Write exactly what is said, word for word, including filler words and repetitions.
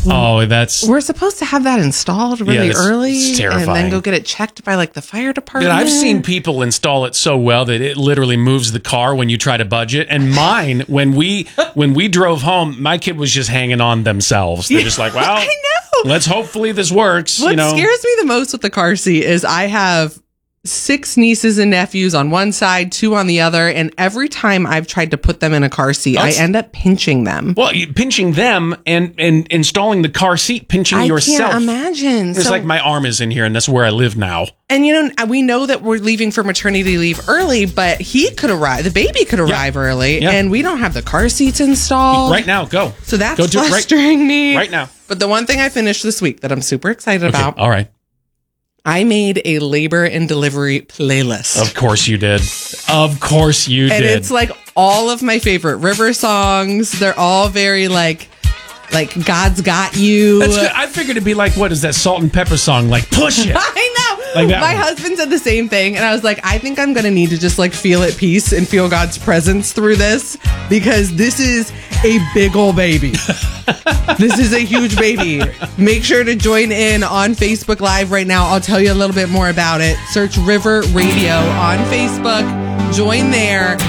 Oh, that's... We're supposed to have that installed really Yeah, that's- early it's and then terrifying. go get it checked by like the fire department. Dude, I've seen people install it so well that it literally moves the car when you try to budget. And mine, when we when we drove home, my kid was just hanging on themselves. They're just like, well, I know. let's hopefully this works. What you know? scares me the most with the car seat is I have six nieces and nephews on one side, two on the other, and every time I've tried to put them in a car seat, That's- I end up pinching them. Well, you, pinching them and, and installing the car seat, pinching I yourself. can't imagine. It's So- like my arm is in here, and that's where I live now. And you know, we know that we're leaving for maternity leave early, but he could arrive, the baby could arrive early, Yeah. and we don't have the car seats installed. Right now, go. So that's Go do it right- frustrating me. Right now. But the one thing I finished this week that I'm super excited Okay, about, all right. I made a labor and delivery playlist. Of course you did. Of course you And did. it's like all of my favorite River songs. They're all very like, like God's Got You. That's good. I figured it'd be like, what is that Salt and Pepper song? Like, push it. I know. Like that My one. husband said the same thing. And I was like, I think I'm going to need to just like feel at peace and feel God's presence through this because this is a big old baby. This is a huge baby. Make sure to join in on Facebook Live right now. I'll tell you a little bit more about it. Search River Radio on Facebook. Join there.